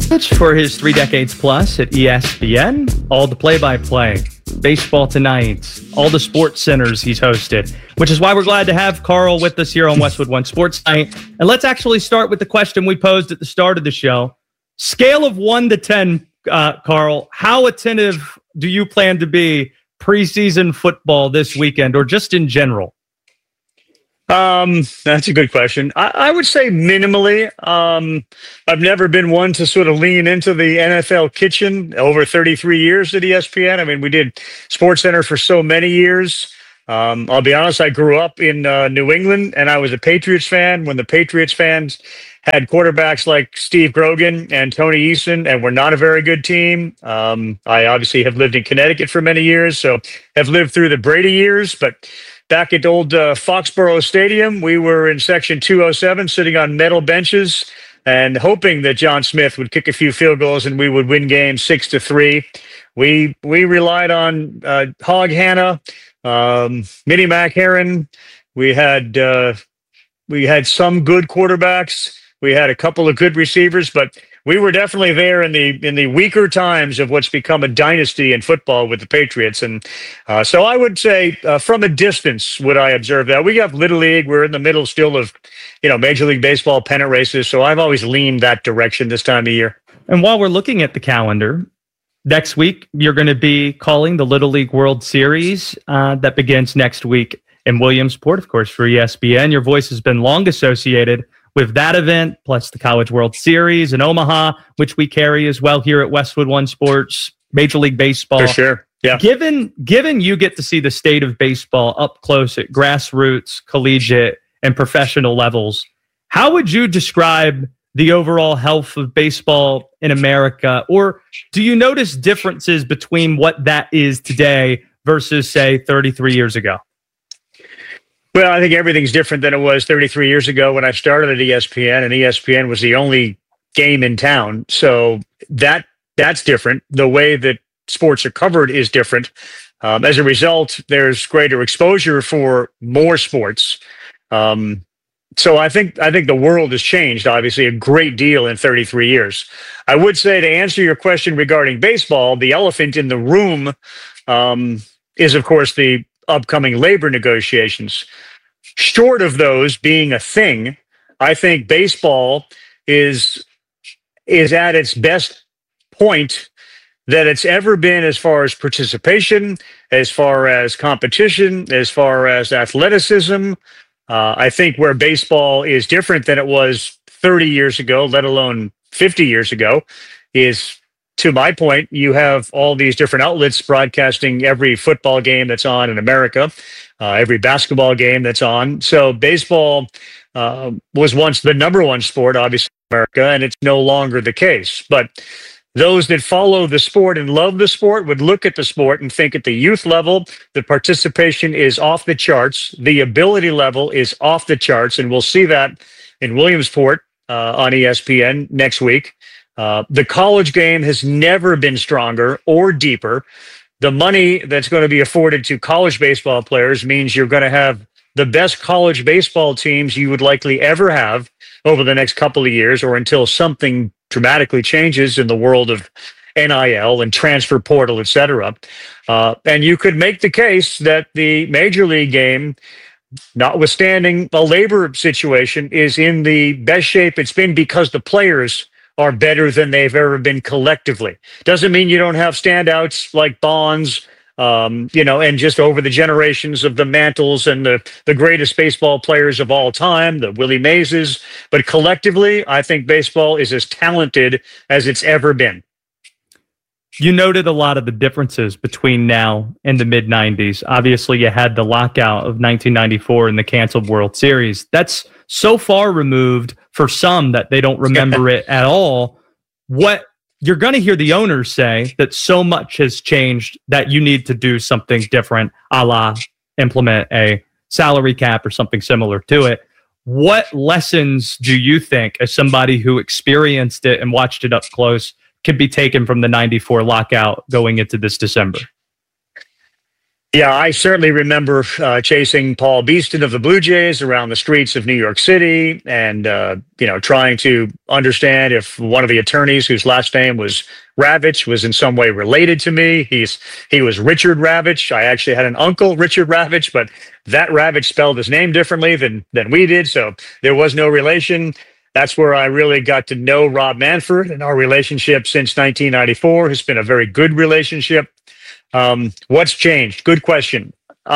For his 3 decades plus at ESPN, all the play-by-play, Baseball Tonight, all the sports centers he's hosted, which is why we're glad to have Carl with us here on Westwood One Sports Night. And let's actually start with the question we posed at the start of the show. Scale of 1 to 10, Carl, how attentive do you plan to be preseason football this weekend or just in general? That's a good question. I would say minimally. I've never been one to sort of lean into the NFL kitchen over 33 years at ESPN. I mean, we did SportsCenter for so many years. I'll be honest, I grew up in New England and I was a Patriots fan when the Patriots fans had quarterbacks like Steve Grogan and Tony Eason and were not a very good team. I obviously have lived in Connecticut for many years, so have lived through the Brady years, but back at old Foxborough Stadium, we were in section 207 sitting on metal benches and hoping that John Smith would kick a few field goals and we would win games 6-3. We relied on Hog Hanna, Minnie Mac Heron. We had some good quarterbacks. We had a couple of good receivers, but we were definitely there in the weaker times of what's become a dynasty in football with the Patriots. And so I would say from a distance would I observe that. We have Little League. We're in the middle still of, Major League Baseball pennant races. So I've always leaned that direction this time of year. And while we're looking at the calendar, next week you're going to be calling the Little League World Series that begins next week in Williamsport, of course, for ESPN. Your voice has been long associated with that event, plus the College World Series in Omaha, which we carry as well here at Westwood One Sports, Major League Baseball. For sure, yeah. Given you get to see the state of baseball up close at grassroots, collegiate, and professional levels, how would you describe the overall health of baseball in America? Or do you notice differences between what that is today versus, say, 33 years ago? Well, I think everything's different than it was 33 years ago when I started at ESPN, and ESPN was the only game in town. So that's different. The way that sports are covered is different. As a result, there's greater exposure for more sports. So I think the world has changed, obviously, a great deal in 33 years. I would say, to answer your question regarding baseball, the elephant in the room is, of course, the upcoming labor negotiations. Short of those being a thing, I think baseball is at its best point that it's ever been as far as participation, as far as competition, as far as athleticism. I think where baseball is different than it was 30 years ago, let alone 50 years ago, is, to my point, you have all these different outlets broadcasting every football game that's on in America, every basketball game that's on. So baseball was once the number one sport, obviously, in America, and it's no longer the case. But those that follow the sport and love the sport would look at the sport and think at the youth level, the participation is off the charts, the ability level is off the charts, and we'll see that in Williamsport on ESPN next week. The college game has never been stronger or deeper. The money that's going to be afforded to college baseball players means you're going to have the best college baseball teams you would likely ever have over the next couple of years, or until something dramatically changes in the world of NIL and transfer portal, et cetera. And you could make the case that the major league game, notwithstanding the labor situation, is in the best shape it's been because the players are better than they've ever been collectively. Doesn't mean you don't have standouts like Bonds, and just over the generations of the Mantles and the greatest baseball players of all time, the Willie Mazes. But collectively, I think baseball is as talented as it's ever been. You noted a lot of the differences between now and the mid-'90s. Obviously, you had the lockout of 1994 and the canceled World Series. That's so far removed for some that they don't remember it at all. What you're going to hear the owners say that so much has changed that you need to do something different, a la implement a salary cap or something similar to it. What lessons do you think, as somebody who experienced it and watched it up close, could be taken from the 94 lockout going into this December? Yeah, I certainly remember chasing Paul Beeston of the Blue Jays around the streets of New York City, and trying to understand if one of the attorneys whose last name was Ravitch was in some way related to me. He was Richard Ravitch. I actually had an uncle, Richard Ravitch, but that Ravitch spelled his name differently than we did, so there was no relation. That's where I really got to know Rob Manfred, and our relationship since 1994 has been a very good relationship. What's changed? Good question.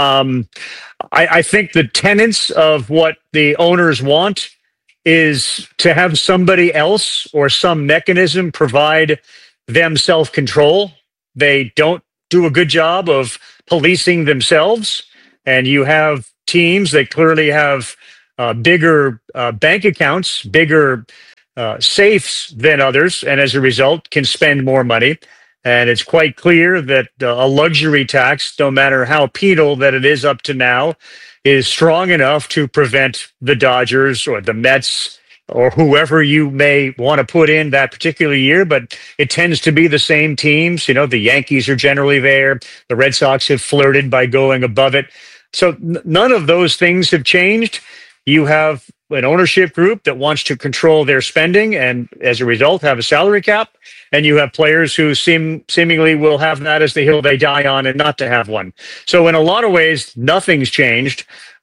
I think the tenets of what the owners want is to have somebody else or some mechanism provide them self-control. They don't do a good job of policing themselves, and you have teams that clearly have bigger bank accounts, bigger safes than others, and as a result can spend more money. And it's quite clear that a luxury tax, no matter how penal that it is up to now, is strong enough to prevent the Dodgers or the Mets or whoever you may want to put in that particular year. But it tends to be the same teams. You know, the Yankees are generally there. The Red Sox have flirted by going above it. So none of those things have changed. You have an ownership group that wants to control their spending and as a result have a salary cap. And you have players who seemingly will have that as the hill they die on and not to have one. So in a lot of ways, nothing's changed.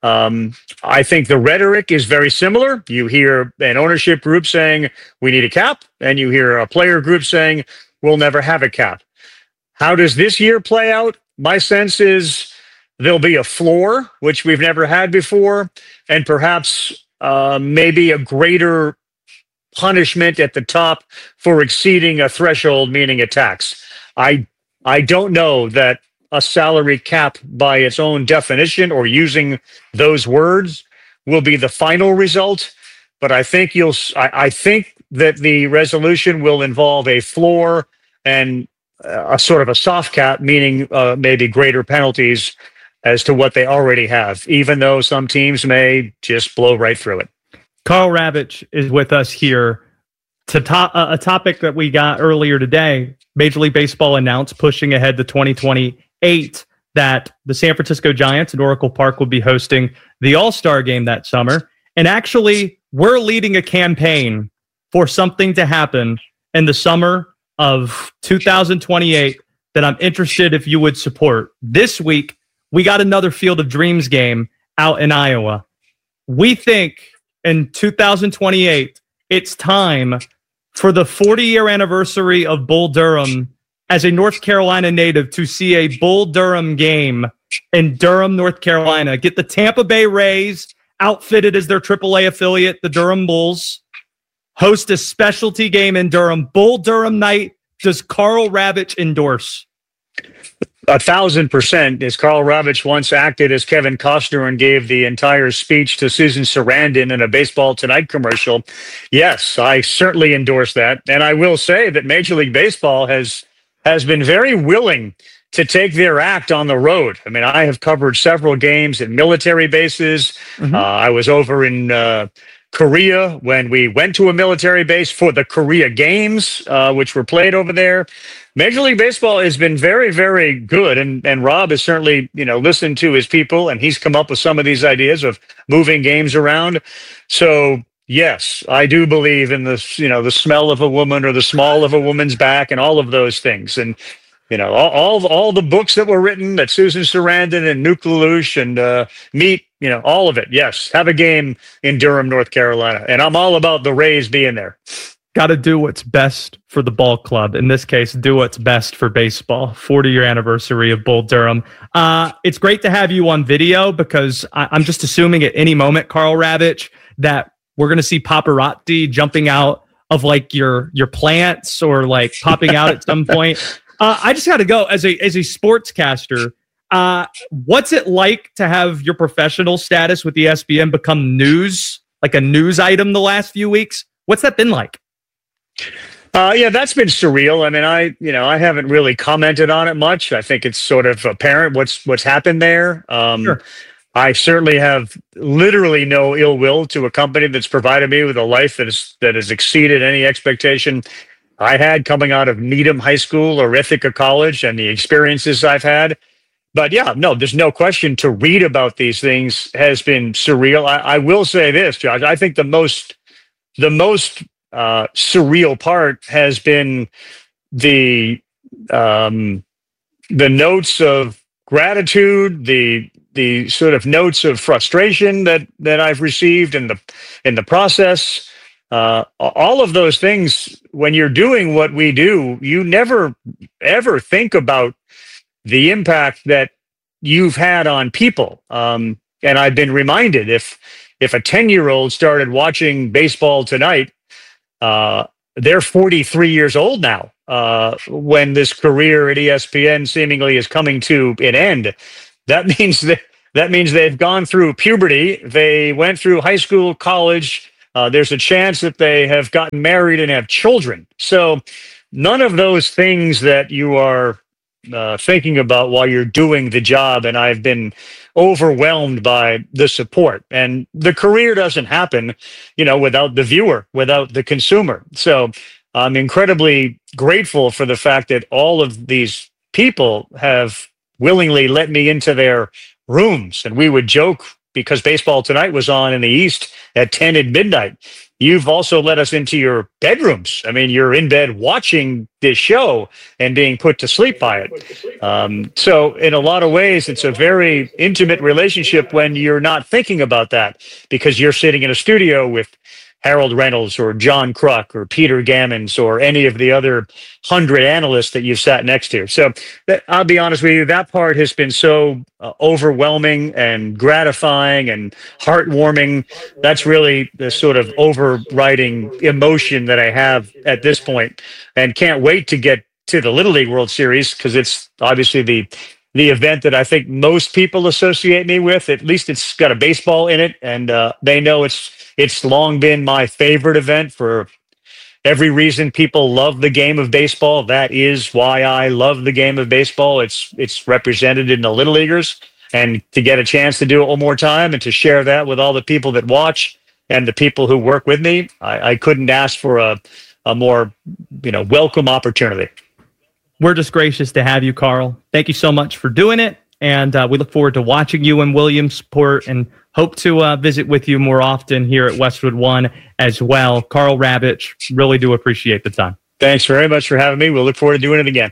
I think the rhetoric is very similar. You hear an ownership group saying, we need a cap. And you hear a player group saying, we'll never have a cap. How does this year play out? My sense is there'll be a floor, which we've never had before, and perhaps maybe a greater punishment at the top for exceeding a threshold, meaning a tax. I don't know that a salary cap by its own definition or using those words will be the final result, but I think I think that the resolution will involve a floor and a sort of a soft cap, meaning maybe greater penalties as to what they already have, even though some teams may just blow right through it. Karl Ravech is with us here to a topic that we got earlier today. Major League Baseball announced pushing ahead to 2028 that the San Francisco Giants at Oracle Park will be hosting the All-Star Game that summer. And actually, we're leading a campaign for something to happen in the summer of 2028 that I'm interested if you would support. This week, we got another Field of Dreams game out in Iowa. We think in 2028, it's time for the 40-year anniversary of Bull Durham as a North Carolina native to see a Bull Durham game in Durham, North Carolina. Get the Tampa Bay Rays outfitted as their AAA affiliate, the Durham Bulls, host a specialty game in Durham. Bull Durham night. Does Karl Ravech endorse? 1,000%. As Karl Ravech once acted as Kevin Costner and gave the entire speech to Susan Sarandon in a Baseball Tonight commercial. Yes, I certainly endorse that. And I will say that Major League Baseball has been very willing to take their act on the road. I mean, I have covered several games at military bases. I was over in Korea when we went to a military base for the Korea Games, which were played over there. Major League Baseball has been very, very good, and Rob has certainly, listened to his people, and he's come up with some of these ideas of moving games around. So, yes, I do believe in the smell of a woman or the small of a woman's back and all of those things. And, all the books that were written that Susan Sarandon and Nuke LaLoosh and Meat, all of it. Yes, have a game in Durham, North Carolina. And I'm all about the Rays being there. Got to do what's best for the ball club. In this case, do what's best for baseball. 40-year anniversary of Bull Durham. It's great to have you on video because I'm just assuming at any moment, Karl Ravech, that we're going to see paparazzi jumping out of like your plants or like popping out at some point. I just got to go as a sportscaster. What's it like to have your professional status with ESPN become news, like a news item the last few weeks? What's that been like? Yeah, that's been surreal. I mean, I haven't really commented on it much. I think it's sort of apparent what's happened there. Sure. I certainly have literally no ill will to a company that's provided me with a life that has exceeded any expectation I had coming out of Needham High School or Ithaca College and the experiences I've had. But yeah, no, there's no question to read about these things has been surreal. I will say this, Josh. I think the most surreal part has been the notes of gratitude, the sort of notes of frustration that I've received in the process. All of those things, when you're doing what we do, you never ever think about the impact that you've had on people. And I've been reminded, if a 10-year-old started watching baseball tonight, they're 43 years old now when this career at ESPN seemingly is coming to an end. That means they've gone through puberty. They went through high school, college. There's a chance that they have gotten married and have children. So none of those things that you are thinking about while you're doing the job. And I've been overwhelmed by the support. And the career doesn't happen, without the viewer, without the consumer. So I'm incredibly grateful for the fact that all of these people have willingly let me into their rooms. And we would joke, because Baseball Tonight was on in the East at 10 at midnight. You've also let us into your bedrooms. I mean, you're in bed watching this show and being put to sleep by it. So in a lot of ways, it's a very intimate relationship when you're not thinking about that, because you're sitting in a studio with Harold Reynolds or John Kruk or Peter Gammons or any of the other 100 analysts that you've sat next to. So I'll be honest with you, that part has been so overwhelming and gratifying and heartwarming. That's really the sort of overriding emotion that I have at this point, and can't wait to get to the Little League World Series, because it's obviously the event that I think most people associate me with. At least it's got a baseball in it, and they know it's long been my favorite event for every reason people love the game of baseball. That is why I love the game of baseball. It's represented in the Little Leaguers, and to get a chance to do it one more time and to share that with all the people that watch and the people who work with me, I couldn't ask for a more welcome opportunity. We're just gracious to have you, Carl. Thank you so much for doing it. And we look forward to watching you in Williamsport, and hope to visit with you more often here at Westwood One as well. Carl Ravech, really do appreciate the time. Thanks very much for having me. We'll look forward to doing it again.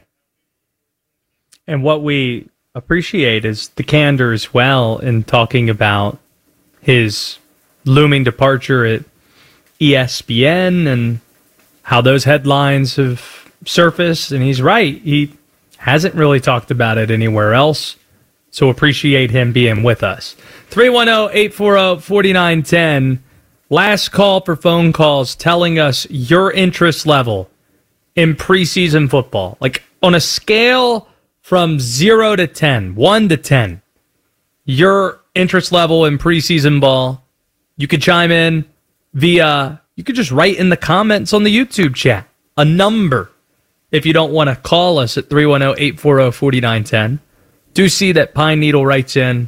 And what we appreciate is the candor as well in talking about his looming departure at ESPN and how those headlines have surfaced. And he's right. He hasn't really talked about it anywhere else. So appreciate him being with us. 310-840-4910. Last call for phone calls telling us your interest level in preseason football. Like on a scale from 0 to 10, 1 to 10, your interest level in preseason ball. You could chime in via, you could just write in the comments on the YouTube chat a number if you don't want to call us at 310-840-4910. Do see that Pine Needle writes in,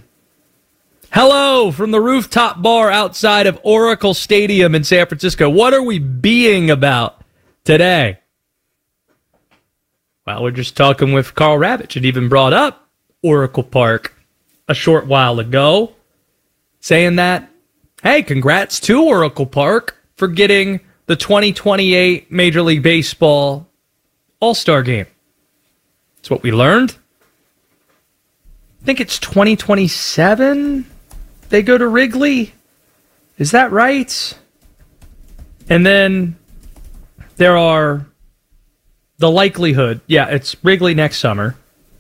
hello from the rooftop bar outside of Oracle Stadium in San Francisco. What are we being about today? Well, we're just talking with Carl Ravech. It even brought up Oracle Park a short while ago, saying that, hey, congrats to Oracle Park for getting the 2028 Major League Baseball All-Star Game. That's what we learned. I think it's 2027 they go to Wrigley. Is that right? And then there are the likelihood. Yeah, it's Wrigley next summer.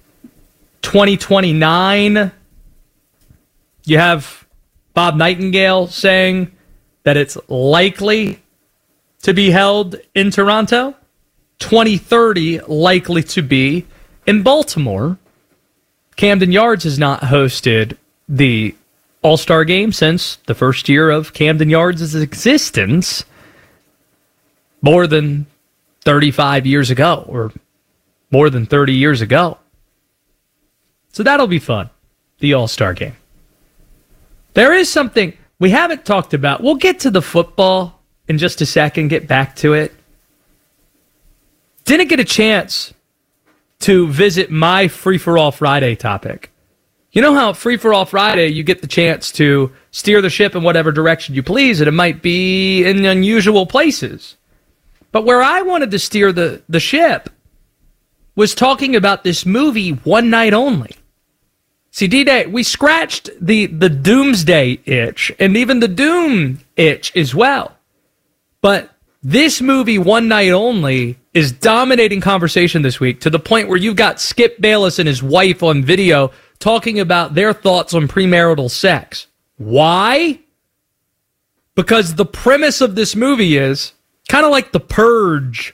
2029, you have Bob Nightingale saying that it's likely to be held in Toronto. 2030, likely to be in Baltimore. Camden Yards has not hosted the All-Star Game since the first year of Camden Yards' existence, more than 35 years ago, or more than 30 years ago. So that'll be fun, the All-Star Game. There is something we haven't talked about. We'll get to the football in just a second, get back to it. Didn't get a chance to visit my Free-for-All Friday topic. You know how Free for All Friday, you get the chance to steer the ship in whatever direction you please, and it might be in unusual places. But where I wanted to steer the ship was talking about this movie, One Night Only. See, D-Day, we scratched the doomsday itch, and even the doom itch as well. But this movie, One Night Only, is dominating conversation this week to the point where you've got Skip Bayless and his wife on video talking about their thoughts on premarital sex. Why? Because the premise of this movie is kind of like The Purge.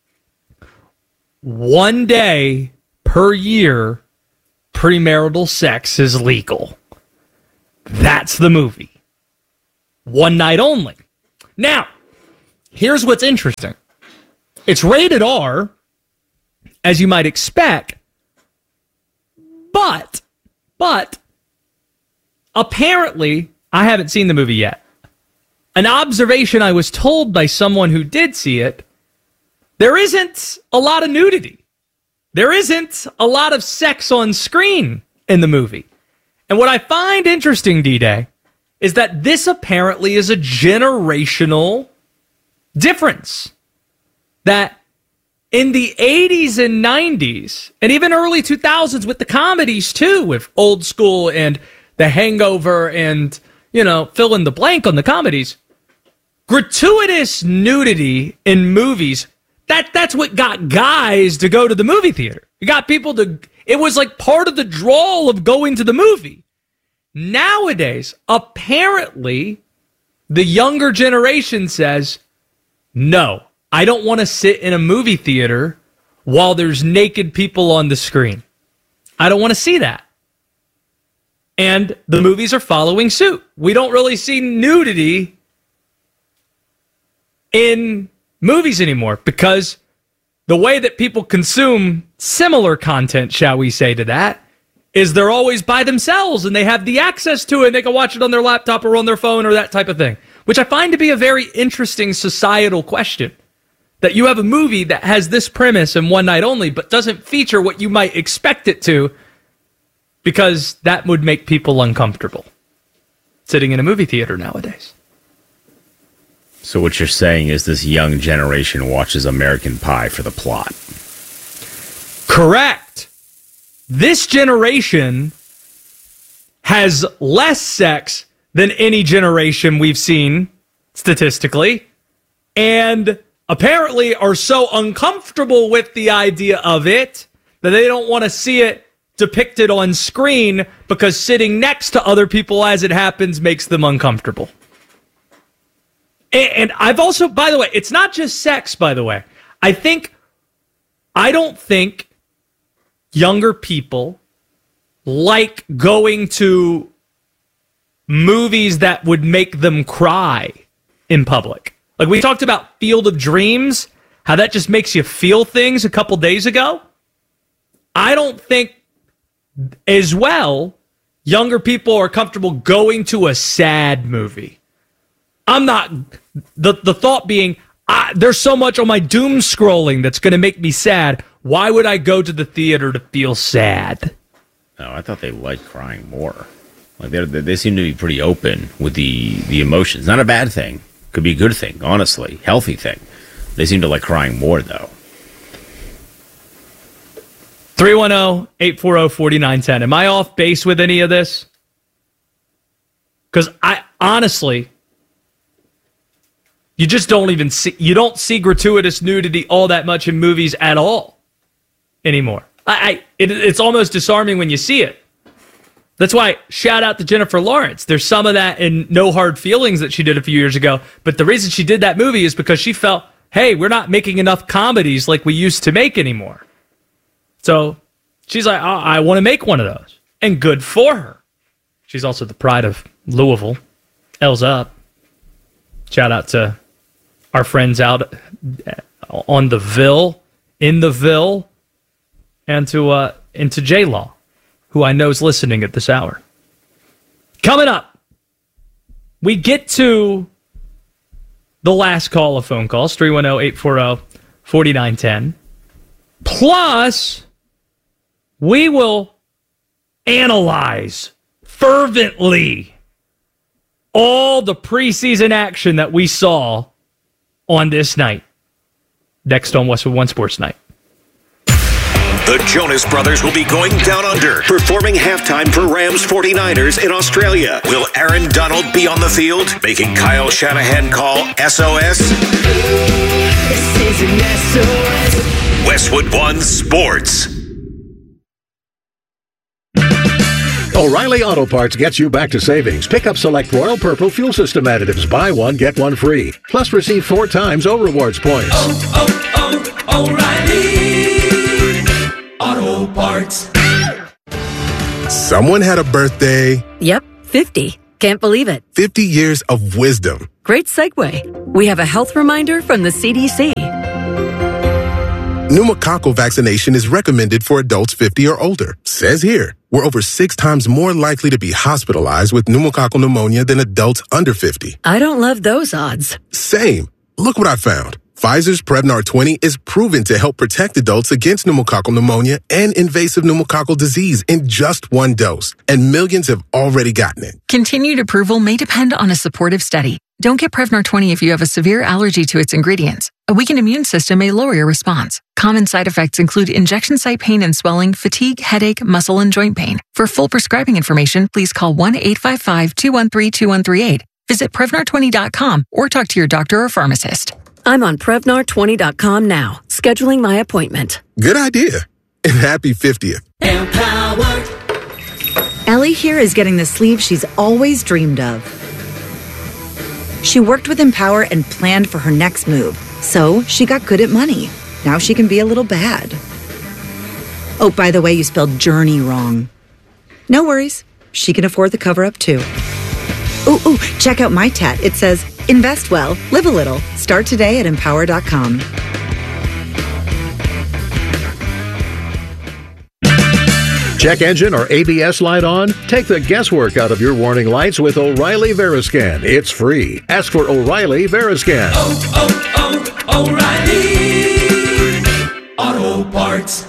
One day per year, premarital sex is legal. That's the movie. One Night Only. Now, here's what's interesting. It's rated R, as you might expect, but apparently, I haven't seen the movie yet. An observation I was told by someone who did see it, there isn't a lot of nudity. There isn't a lot of sex on screen in the movie. And what I find interesting, D-Day, is that this apparently is a generational difference. That in the 80s and 90s, and even early 2000s with the comedies too, with Old School and The Hangover and, fill in the blank on the comedies, gratuitous nudity in movies, that's what got guys to go to the movie theater. It got people to, it was like part of the draw of going to the movie. Nowadays, apparently, the younger generation says, no, I don't want to sit in a movie theater while there's naked people on the screen. I don't want to see that. And the movies are following suit. We don't really see nudity in movies anymore because the way that people consume similar content, shall we say, to that, is they're always by themselves and they have the access to it and they can watch it on their laptop or on their phone or that type of thing, which I find to be a very interesting societal question. That you have a movie that has this premise and One Night Only, but doesn't feature what you might expect it to, because that would make people uncomfortable sitting in a movie theater nowadays. So what you're saying is this young generation watches American Pie for the plot. Correct. This generation has less sex than any generation we've seen statistically, and apparently are so uncomfortable with the idea of it that they don't want to see it depicted on screen because sitting next to other people as it happens makes them uncomfortable. And I've also, by the way, it's not just sex, by the way. I don't think younger people like going to movies that would make them cry in public. Like we talked about Field of Dreams, how that just makes you feel things a couple days ago. I don't think as well younger people are comfortable going to a sad movie. I'm not, the thought being, there's so much on my doom scrolling that's going to make me sad. Why would I go to the theater to feel sad? No, I thought they liked crying more. Like they seem to be pretty open with the emotions. Not a bad thing. Could be a good thing, honestly. Healthy thing. They seem to like crying more, though. 310-840-4910. Am I off base with any of this? Because I honestly, you just don't even see, you don't see gratuitous nudity all that much in movies at all anymore. It's almost disarming when you see it. That's why, shout out to Jennifer Lawrence. There's some of that in No Hard Feelings that she did a few years ago. But the reason she did that movie is because she felt, hey, we're not making enough comedies like we used to make anymore. So she's like, I want to make one of those. And good for her. She's also the pride of Louisville. L's up. Shout out to our friends out on the Ville, in the Ville, and to J-Law, who I know is listening at this hour. Coming up, we get to the last call of phone calls, 310-840-4910. Plus, we will analyze fervently all the preseason action that we saw on this night. Next on Westwood One Sports Night. The Jonas Brothers will be going down under, performing halftime for Rams 49ers in Australia. Will Aaron Donald be on the field, making Kyle Shanahan call SOS? This is an SOS. Westwood One Sports. O'Reilly Auto Parts gets you back to savings. Pick up select Royal Purple fuel system additives. Buy one, get one free. Plus receive 4 times O-Rewards points. O'Reilly Auto Parts. Someone had a birthday. Yep, 50. Can't believe it. 50 years of wisdom. Great segue. We have a health reminder from the CDC. Pneumococcal vaccination is recommended for adults 50 or older. Says here, we're over 6 times more likely to be hospitalized with pneumococcal pneumonia than adults under 50. I don't love those odds. Same. Look what I found. Pfizer's Prevnar 20 is proven to help protect adults against pneumococcal pneumonia and invasive pneumococcal disease in just 1 dose. And millions have already gotten it. Continued approval may depend on a supportive study. Don't get Prevnar 20 if you have a severe allergy to its ingredients. A weakened immune system may lower your response. Common side effects include injection site pain and swelling, fatigue, headache, muscle, and joint pain. For full prescribing information, please call 1-855-213-2138. Visit Prevnar20.com or talk to your doctor or pharmacist. I'm on Prevnar20.com now, scheduling my appointment. Good idea. And happy 50th. Empowered. Ellie here is getting the sleeve she's always dreamed of. She worked with Empower and planned for her next move, so she got good at money. Now she can be a little bad. Oh, by the way, you spelled journey wrong. No worries. She can afford the cover-up, too. Ooh, check out my tat. It says, invest well, live a little. Start today at Empower.com. Check engine or ABS light on? Take the guesswork out of your warning lights with O'Reilly Veriscan. It's free. Ask for O'Reilly Veriscan. O'Reilly Auto Parts.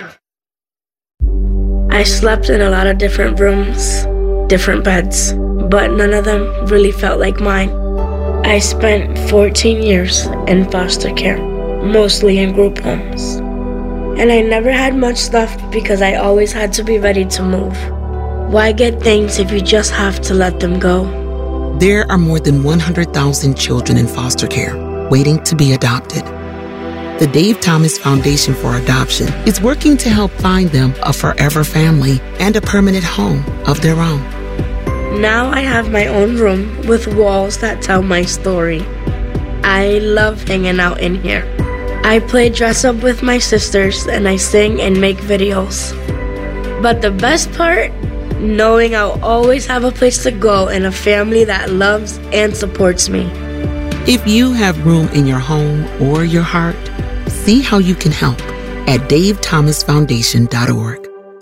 I slept in a lot of different rooms, different beds, but none of them really felt like mine. I spent 14 years in foster care, mostly in group homes. And I never had much stuff because I always had to be ready to move. Why get things if you just have to let them go? There are more than 100,000 children in foster care waiting to be adopted. The Dave Thomas Foundation for Adoption is working to help find them a forever family and a permanent home of their own. Now I have my own room with walls that tell my story. I love hanging out in here. I play dress up with my sisters and I sing and make videos. But the best part, knowing I'll always have a place to go and a family that loves and supports me. If you have room in your home or your heart, see how you can help at davethomasfoundation.org.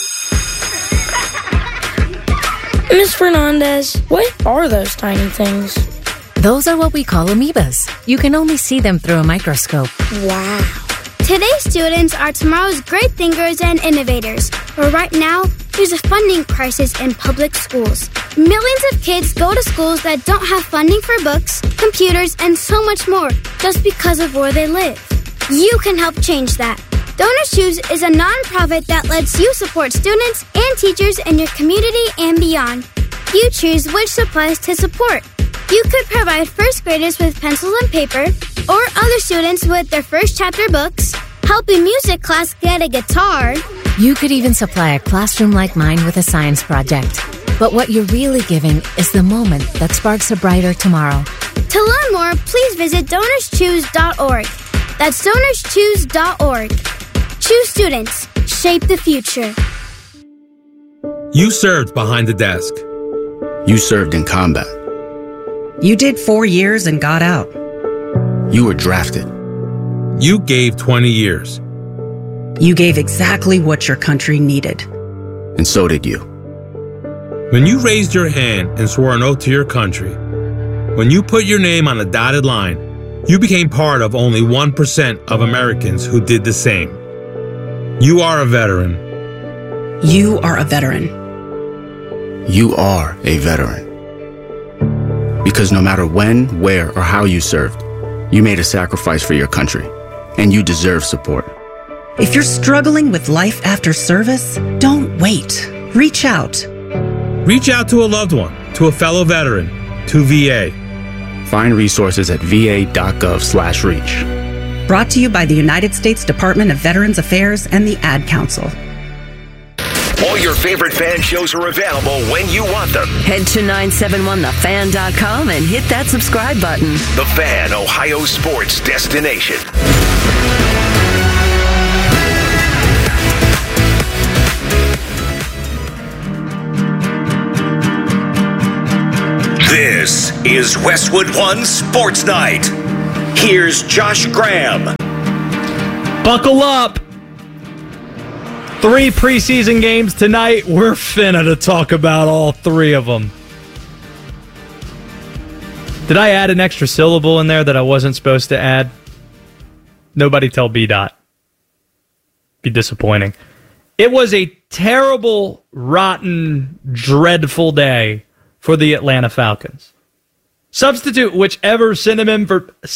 Ms. Fernandez, what are those tiny things? Those are what we call amoebas. You can only see them through a microscope. Wow. Today's students are tomorrow's great thinkers and innovators. But right now, there's a funding crisis in public schools. Millions of kids go to schools that don't have funding for books, computers, and so much more just because of where they live. You can help change that. Donors Choose is a nonprofit that lets you support students and teachers in your community and beyond. You choose which supplies to support. You could provide first graders with pencils and paper, or other students with their first chapter books, help a music class get a guitar. You could even supply a classroom like mine with a science project. But what you're really giving is the moment that sparks a brighter tomorrow. To learn more, please visit DonorsChoose.org. That's DonorsChoose.org. Choose students. Shape the future. You served behind the desk. You served in combat. You did 4 years and got out. You were drafted. You gave 20 years. You gave exactly what your country needed. And so did you. When you raised your hand and swore an oath to your country, when you put your name on a dotted line, you became part of only 1% of Americans who did the same. You are a veteran. You are a veteran. You are a veteran. Because no matter when, where, or how you served, you made a sacrifice for your country, and you deserve support. If you're struggling with life after service, don't wait. Reach out. Reach out to a loved one, to a fellow veteran, to VA. Find resources at va.gov/reach. Brought to you by the United States Department of Veterans Affairs and the Ad Council. All your favorite fan shows are available when you want them. Head to 971thefan.com and hit that subscribe button. The Fan, Ohio sports destination. This is Westwood One Sports Night. Here's Josh Graham. Buckle up. 3 preseason games tonight. We're finna to talk about all 3 of them. Did I add an extra syllable in there that I wasn't supposed to add? Nobody tell B-Dot. Be disappointing. It was a terrible, rotten, dreadful day for the Atlanta Falcons. Substitute whichever synonym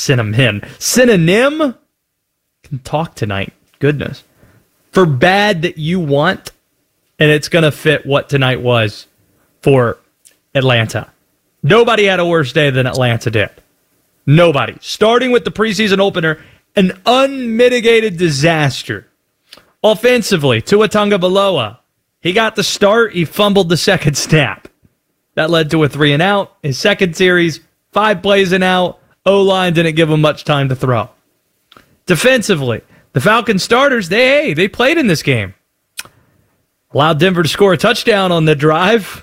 can talk tonight. Goodness. For bad that you want, and it's going to fit what tonight was for Atlanta. Nobody had a worse day than Atlanta did. Nobody. Starting with the preseason opener, an unmitigated disaster. Offensively, Tua Tagovailoa. He got the start. He fumbled the second snap. That led to a 3-and-out. His second series, 5 plays and out. O-line didn't give him much time to throw. Defensively, the Falcons starters, they played in this game. Allowed Denver to score a touchdown on the drive.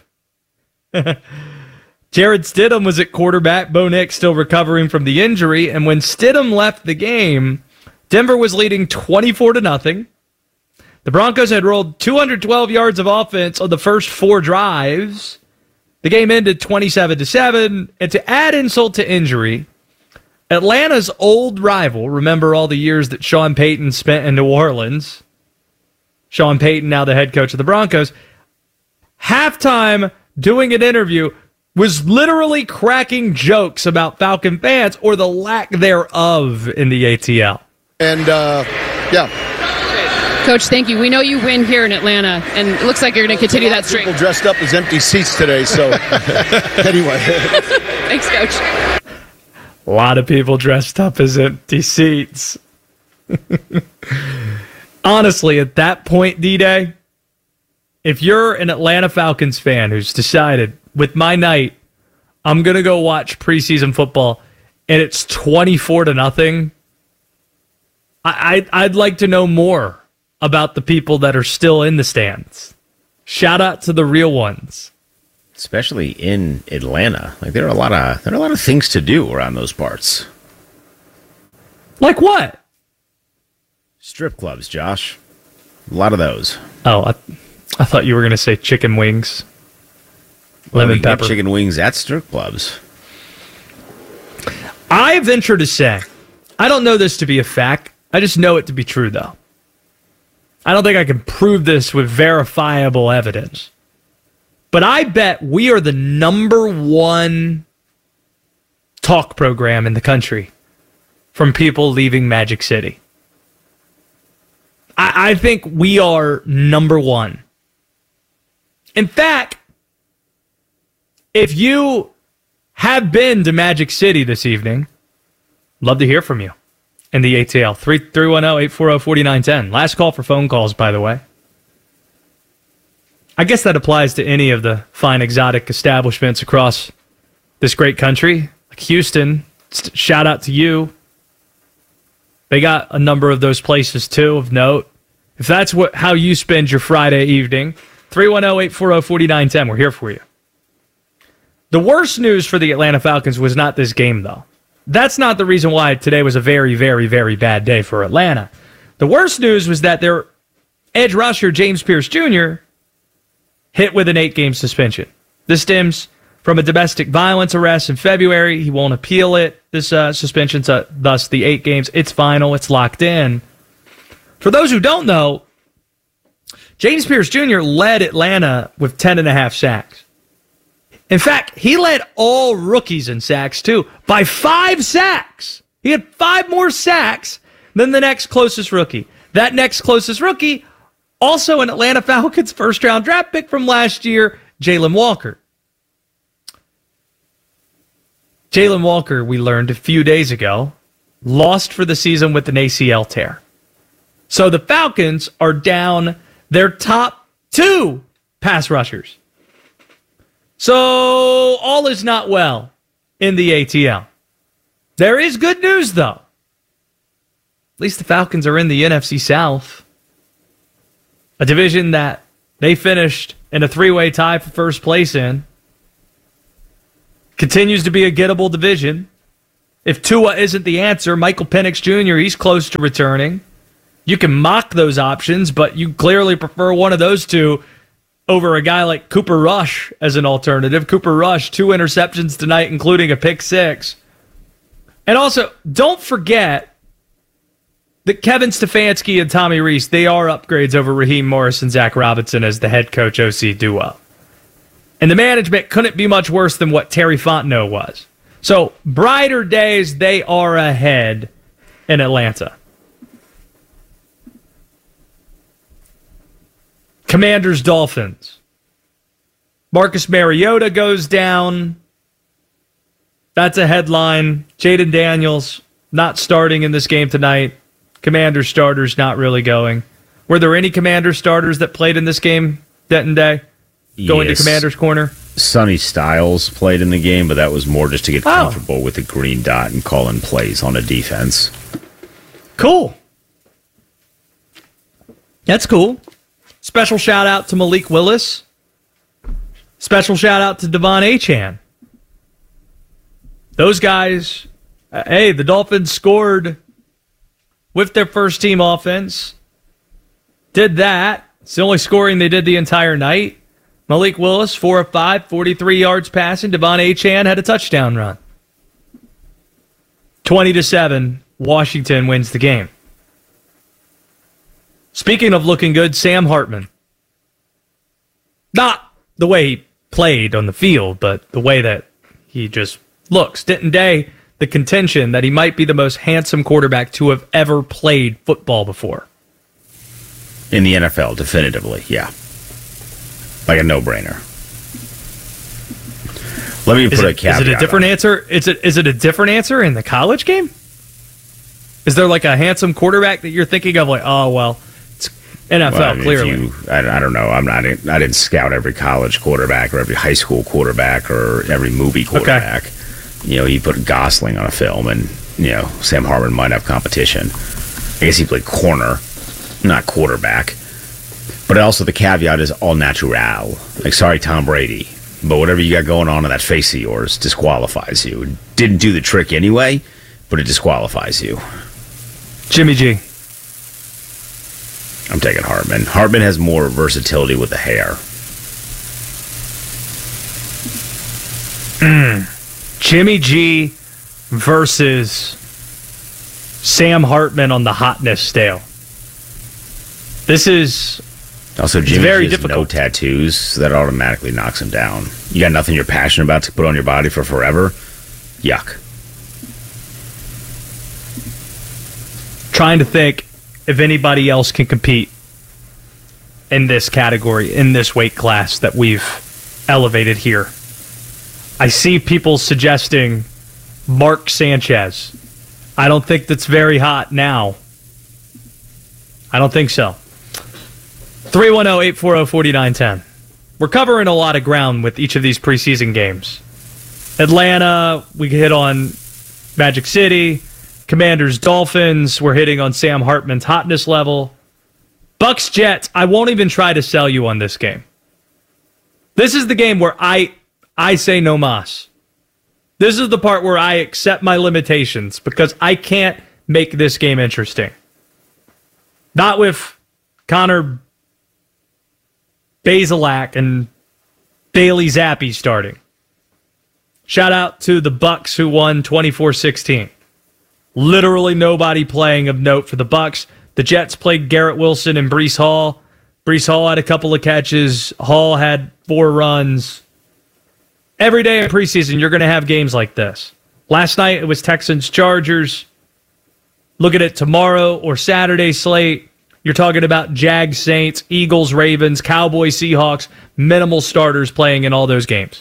Jared Stidham was at quarterback. Bo Nix still recovering from the injury. And when Stidham left the game, Denver was leading 24-0. The Broncos had rolled 212 yards of offense on the first 4 drives. The game ended 27-7. And to add insult to injury, Atlanta's old rival, remember all the years that Sean Payton spent in New Orleans. Sean Payton, now the head coach of the Broncos, halftime doing an interview, was literally cracking jokes about Falcon fans or the lack thereof in the ATL. And, yeah. Coach, thank you. We know you win here in Atlanta, and it looks like you're going to continue that streak. People dressed up as empty seats today, so anyway. Thanks, Coach. A lot of people dressed up as empty seats. Honestly, at that point, D-Day, if you're an Atlanta Falcons fan who's decided, with my night, I'm going to go watch preseason football, and it's 24-0, I'd like to know more about the people that are still in the stands. Shout out to the real ones. Especially in Atlanta. Like there are a lot of things to do around those parts. Like what? Strip clubs, Josh. A lot of those. Oh, I thought you were going to say chicken wings. Lemon pepper. Chicken wings at strip clubs. I venture to say, I don't know this to be a fact. I just know it to be true, though. I don't think I can prove this with verifiable evidence. But I bet we are the #1 talk program in the country from people leaving Magic City. I think we are #1. In fact, if you have been to Magic City this evening, love to hear from you in the ATL. 310-840-4910. Last call for phone calls, by the way. I guess that applies to any of the fine exotic establishments across this great country. Like Houston, shout out to you. They got a number of those places, too, of note. If that's how you spend your Friday evening, 310-840-4910. We're here for you. The worst news for the Atlanta Falcons was not this game, though. That's not the reason why today was a very, very, very bad day for Atlanta. The worst news was that their edge rusher, James Pierce Jr., hit with an 8-game suspension. This stems from a domestic violence arrest in February. He won't appeal it, this suspension, thus the 8 games. It's final. It's locked in. For those who don't know, James Pierce Jr. led Atlanta with 10.5 sacks. In fact, he led all rookies in sacks, too, by 5 sacks. He had 5 more sacks than the next closest rookie. That next closest rookie, also an Atlanta Falcons first-round draft pick from last year, Jalen Walker. Jalen Walker, we learned a few days ago, lost for the season with an ACL tear. So the Falcons are down their top 2 pass rushers. So all is not well in the ATL. There is good news, though. At least the Falcons are in the NFC South, a division that they finished in a 3-way tie for first place in. Continues to be a gettable division. If Tua isn't the answer, Michael Penix Jr., he's close to returning. You can mock those options, but you clearly prefer one of those two over a guy like Cooper Rush as an alternative. Cooper Rush, 2 interceptions tonight, including a pick 6. And also, don't forget that Kevin Stefanski and Tommy Rees, they are upgrades over Raheem Morris and Zach Robinson as the head coach OC duo. And the management couldn't be much worse than what Terry Fontenot was. So, brighter days, they are ahead in Atlanta. Commanders, Dolphins. Marcus Mariota goes down. That's a headline. Jaden Daniels not starting in this game tonight. Commanders starters not really going. Were there any Commanders starters that played in this game, Denton Day? Going to Commander's Corner? Sonny Styles played in the game, but that was more just to get comfortable with the green dot and calling plays on a defense. Cool. That's cool. Special shout out to Malik Willis. Special shout out to Devon Achane. Those guys, the Dolphins scored with their first team offense. Did that. It's the only scoring they did the entire night. Malik Willis, 4 of 5, 43 yards passing. Devon Achane had a touchdown run. 20-7, Washington wins the game. Speaking of looking good, Sam Hartman. Not the way he played on the field, but the way that he just looks. Denton Day, the contention that he might be the most handsome quarterback to have ever played football before. In the NFL, definitively, yeah. Like a no-brainer. Let me put a caveat. Is it a different answer? Is it a different answer in the college game? Is there like a handsome quarterback that you're thinking of? Like, oh well, it's NFL clearly. I don't know. I didn't scout every college quarterback or every high school quarterback or every movie quarterback. Okay. You know, you put Gosling on a film, and Sam Hartman might have competition. I guess he played corner, not quarterback. But also the caveat is all natural. Like, sorry, Tom Brady, but whatever you got going on in that face of yours disqualifies you. It didn't do the trick anyway, but it disqualifies you. Jimmy G. I'm taking Hartman. Hartman has more versatility with the hair. Jimmy G versus Sam Hartman on the hotness scale. This is also Jimmy G has no tattoos, so that automatically knocks him down. You got nothing you're passionate about to put on your body for forever? Yuck. Trying to think if anybody else can compete in this category, in this weight class that we've elevated here. I see people suggesting Mark Sanchez. I don't think that's very hot now. I don't think so. 310-840-4910. We're covering a lot of ground with each of these preseason games. Atlanta, we hit on Magic City. Commanders, Dolphins, we're hitting on Sam Hartman's hotness level. Bucks, Jets, I won't even try to sell you on this game. This is the game where I say no mas. This is the part where I accept my limitations because I can't make this game interesting. Not with Connor Bazelak and Bailey Zappi starting. Shout out to the Bucks who won 24-16. Literally nobody playing of note for the Bucks. The Jets played Garrett Wilson and Breece Hall. Breece Hall had a couple of catches. Hall had 4 runs. every day in preseason, you're going to have games like this. Last night, it was Texans-Chargers. Look at it tomorrow or Saturday slate. You're talking about Jags, Saints, Eagles, Ravens, Cowboys, Seahawks, minimal starters playing in all those games.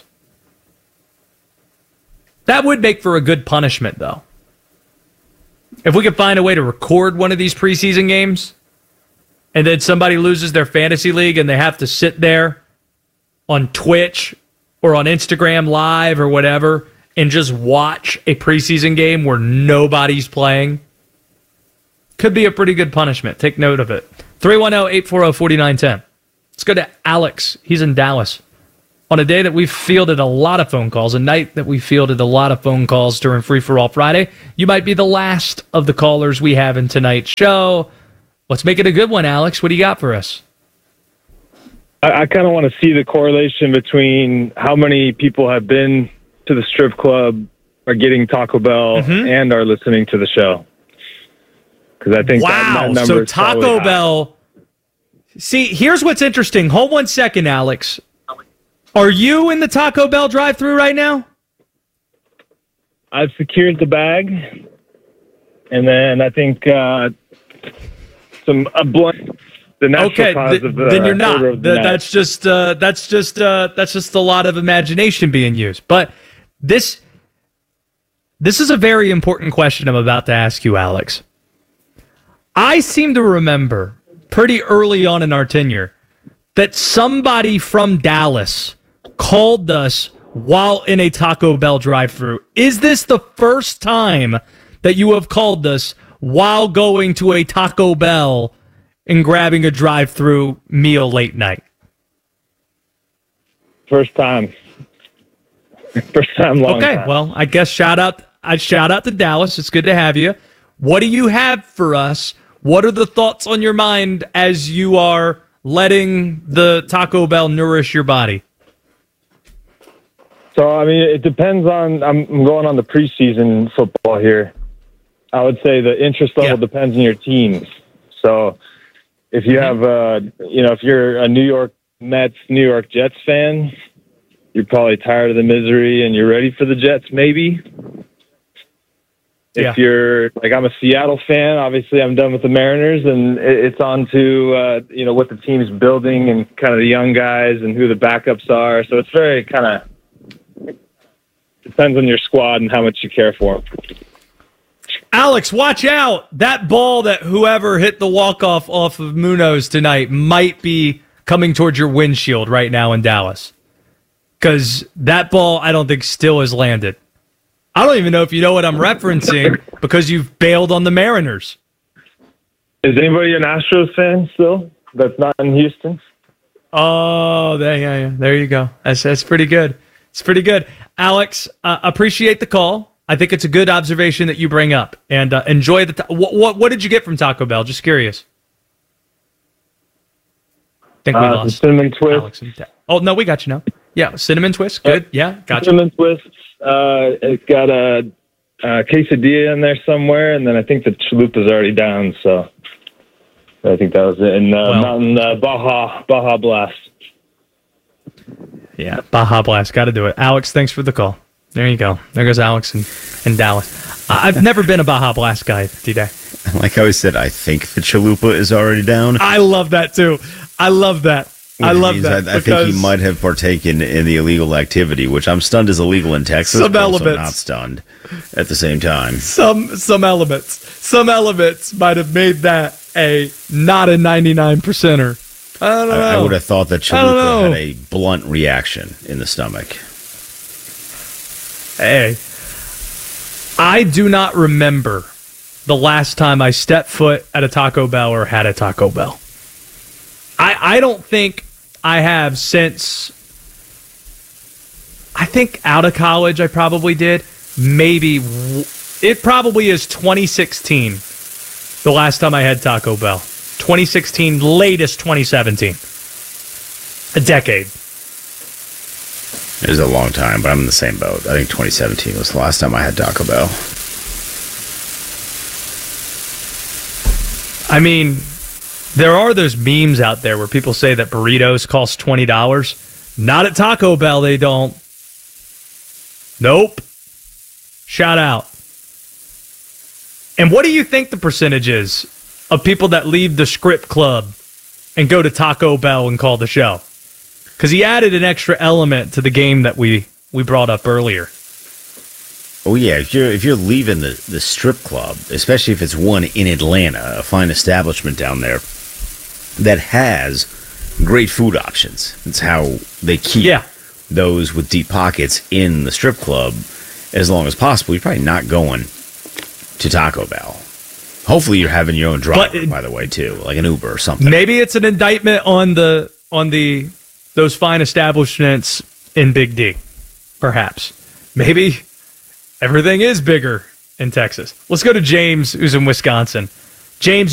That would make for a good punishment, though. If we could find a way to record one of these preseason games, and then somebody loses their fantasy league and they have to sit there on Twitch or on Instagram Live or whatever and just watch a preseason game where nobody's playing, could be a pretty good punishment. Take note of it. 310-840-4910. Let's go to Alex. He's in Dallas. On a day that we've fielded a lot of phone calls, a night that we fielded a lot of phone calls during Free For All Friday, you might be the last of the callers we have in tonight's show. Let's make it a good one, Alex. What do you got for us? I kind of want to see the correlation between how many people have been to the strip club, are getting Taco Bell, and are listening to the show. Because I think that number so is Taco Bell. See, here's what's interesting. Hold 1 second, Alex. Are you in the Taco Bell drive-thru right now? I've secured the bag, and then I think the natural cause of then you're not. That's just a lot of imagination being used. But this is a very important question I'm about to ask you, Alex. I seem to remember pretty early on in our tenure that somebody from Dallas called us while in a Taco Bell drive-thru. Is this the first time that you have called us while going to a Taco Bell and grabbing a drive-thru meal late night? First time. First time, long time. Okay, well, I guess shout out to Dallas. It's good to have you. What do you have for us? What are the thoughts on your mind as you are letting the Taco Bell nourish your body? So, I mean, it depends on, I'm going on the preseason football here. I would say the interest level depends on your teams. So if you have, if you're a New York Mets, New York Jets fan, you're probably tired of the misery and you're ready for the Jets, maybe. If you're, like, I'm a Seattle fan, obviously I'm done with the Mariners, and it's on to, what the team's building and kind of the young guys and who the backups are. So it's very kind of, depends on your squad and how much you care for them. Alex, watch out. That ball that whoever hit the walk-off off of Munoz tonight might be coming towards your windshield right now in Dallas. Because that ball, I don't think, still has landed. I don't even know if you know what I'm referencing because you've bailed on the Mariners. Is anybody an Astros fan still that's not in Houston? Oh, there you go. That's pretty good. It's pretty good. Alex, appreciate the call. I think it's a good observation that you bring up. And enjoy the what did you get from Taco Bell? Just curious. I think we lost cinnamon twist. Oh, no, we got you now. Yeah, cinnamon twist. Good. Yeah, got you. Cinnamon twist. It's got a quesadilla in there somewhere, and then I think the chalupa's already down, so I think that was it. And Mountain Baja Blast. Yeah, Baja Blast. Got to do it. Alex, thanks for the call. There you go. There goes Alex in Dallas. I've never been a Baja Blast guy, D-Day. Like I always said, I think the chalupa is already down. I love that, too. I love that. I think he might have partaken in the illegal activity, which I'm stunned is illegal in Texas. Some elements, also not stunned at the same time. Some elements might have made that not a 99%er. I don't know. I would have thought that chalupa had a blunt reaction in the stomach. Hey, I do not remember the last time I stepped foot at a Taco Bell or had a Taco Bell. I don't think I have since, I think out of college I probably did. Maybe, it probably is 2016, the last time I had Taco Bell. 2016, latest 2017. A decade. It was a long time, but I'm in the same boat. I think 2017 was the last time I had Taco Bell. I mean, there are those memes out there where people say that burritos cost $20. Not at Taco Bell, they don't. Nope. Shout out. And what do you think the percentage is of people that leave the Script Club and go to Taco Bell and call the show? Because he added an extra element to the game that we brought up earlier. Oh, yeah. If you're leaving the strip club, especially if it's one in Atlanta, a fine establishment down there that has great food options. It's how they keep those with deep pockets in the strip club as long as possible. You're probably not going to Taco Bell. Hopefully you're having your own driver, by the way, too, like an Uber or something. Maybe it's an indictment on those fine establishments in Big D, perhaps. Maybe everything is bigger in Texas. Let's go to James, who's in Wisconsin. James,